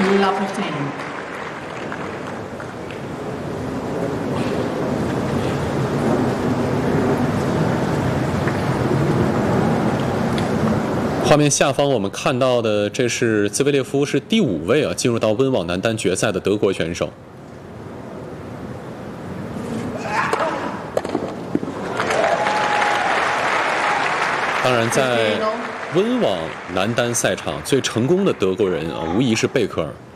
Love 15. 画面下方我们看到的，这是兹维列夫是第5位啊，进入到温网男单决赛的德国选手。当然，在温网男单赛场最成功的德国人啊，无疑是贝克尔。